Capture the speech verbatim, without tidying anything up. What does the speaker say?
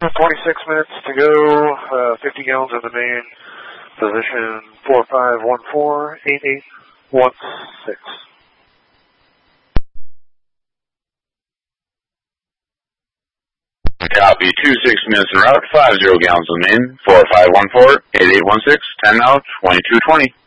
twenty-six minutes to go, uh, fifty gallons in the main, position four five one four, eight eight one six. Copy, two six minutes en route, five zero gallons in the main, four five one four, eight eight one six, ten out, twenty-two twenty.